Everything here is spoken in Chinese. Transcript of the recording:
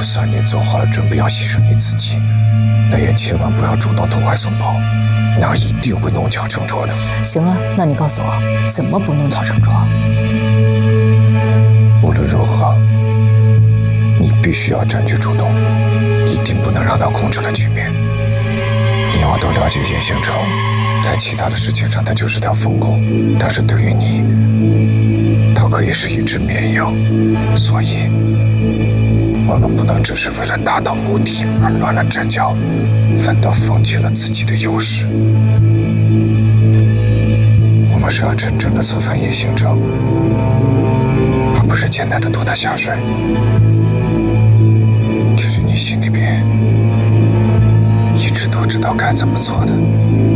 算你做好了准备要牺牲你自己，那也千万不要主动投怀送抱，那样一定会弄巧成拙的。 行啊，那你告诉我怎么不弄巧成拙？ 无论如何，你必须要占据主动，一定不能让他控制了局面。你我都了解叶星辰，在其他的事情上他就是条疯狗，但是对于你，他可以是一只绵羊。所以，我们不能只是为了达到目的而乱了阵脚，反倒放弃了自己的优势。我们是要真正的策反叶星辰，而不是简单的拖他下水。其实你心里边一直都知道该怎么做的。